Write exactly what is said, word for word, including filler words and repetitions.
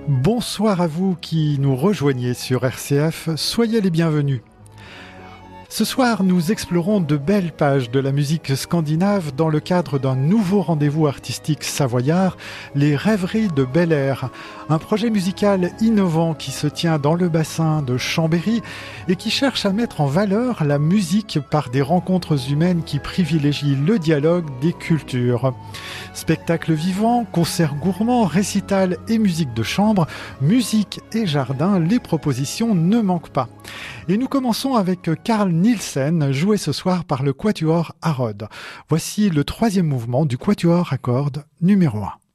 Bonsoir à vous qui nous rejoignez sur R C F, soyez les bienvenus. Ce soir, nous explorons de belles pages de la musique scandinave dans le cadre d'un nouveau rendez-vous artistique savoyard, les Rêveries de Bel Air, un projet musical innovant qui se tient dans le bassin de Chambéry et qui cherche à mettre en valeur la musique par des rencontres humaines qui privilégient le dialogue des cultures. Spectacles vivants, concerts gourmands, récitals et musique de chambre, musique et jardin, les propositions ne manquent pas. Et nous commençons avec Carl Nielsen, joué ce soir par le Quatuor Harrod. Voici le troisième mouvement du Quatuor à cordes numéro un.